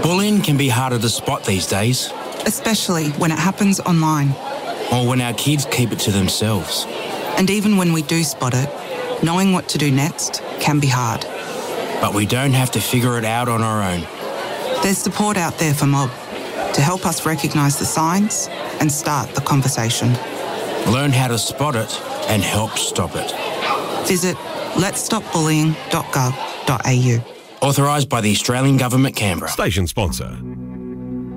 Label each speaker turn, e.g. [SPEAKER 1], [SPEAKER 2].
[SPEAKER 1] Bullying can be harder to spot these days.
[SPEAKER 2] Especially when it happens online.
[SPEAKER 1] Or when our kids keep it to themselves.
[SPEAKER 2] And even when we do spot it, knowing what to do next can be hard.
[SPEAKER 1] But we don't have to figure it out on our own.
[SPEAKER 2] There's support out there for Mob to help us recognise the signs and start the conversation.
[SPEAKER 1] Learn how to spot it and help stop it.
[SPEAKER 2] Visit letsstopbullying.gov.au.
[SPEAKER 1] Authorised by the Australian Government, Canberra.
[SPEAKER 3] Station sponsor.